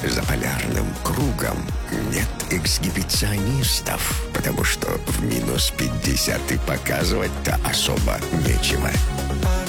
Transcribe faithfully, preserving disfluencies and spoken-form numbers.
За полярным кругом нет эксгибиционистов, потому что в минус пятьдесят и показывать-то особо нечего.